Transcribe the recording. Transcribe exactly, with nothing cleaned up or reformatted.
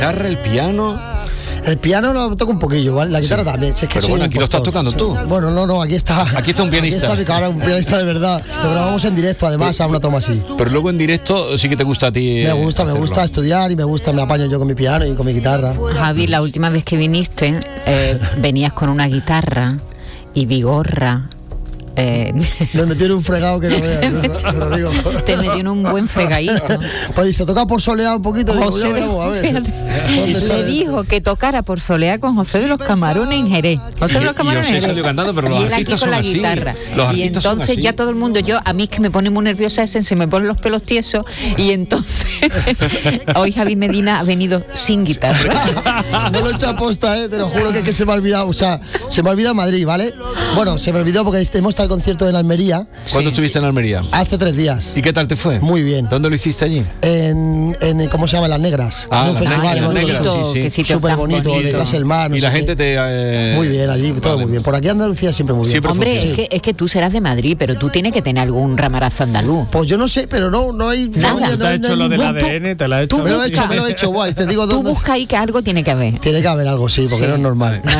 guitarra, el piano. El piano lo toco un poquillo, ¿vale? La guitarra sí. también. Si es que pero bueno, aquí lo estás tocando tú. Bueno, no, no, aquí está. Aquí está un pianista. Aquí está mi cara, un pianista de verdad. Lo grabamos en directo, además, pero, a una toma así. Pero luego en directo sí que te gusta a ti. Me gusta, hacerlo. me gusta estudiar y me gusta, me apaño yo con mi piano y con mi guitarra. Javi, la última vez que viniste, eh, venías con una guitarra y vigorra. Eh, me metí en un fregado que no veas, te, te lo digo. Te metí en un buen fregadito. Pues dice, toca por soleá un poquito. José digo, de, a ver. Le dijo que tocara por soleá con José de los Camarones en Jerez. José de los Camarones en Jerez. Cantando, pero los y él aquí con la así. guitarra. Los y entonces ya todo el mundo, yo a mí es que me pone muy nerviosa ese, se me ponen los pelos tiesos y entonces hoy Javi Medina ha venido sin guitarra. No lo he hecho a posta, eh, te lo juro que, es que se me ha olvidado, o sea, se me ha olvidado Madrid, ¿vale? Bueno, se me olvidó porque hemos estado al concierto en Almería. ¿Cuándo sí. estuviste en Almería? Hace tres días. ¿Y qué tal te fue? Muy bien. ¿Dónde lo hiciste allí? En, en ¿cómo se llama? Las Negras. Ah, en un las festival, Negras, muy Negras, bonito, sí, sí. Súper bonito, bonito. De el mar, no y sé la qué. gente te... Eh... Muy bien, allí, todo vale. muy bien. Por aquí Andalucía siempre muy bien. Siempre Hombre, funciona. es que, es que tú serás de Madrid, pero tú tienes que tener algún ramarazo andaluz. Pues yo no sé, pero no, no hay... Nada. No, ¿Te no, has no, hecho no, lo del no, A D N? ¿Te lo has hecho? Tú me lo he hecho, me lo he hecho, guay. Te digo Tú dónde... busca ahí que algo tiene que haber. Tiene que haber algo, sí, porque Sí. no es normal. No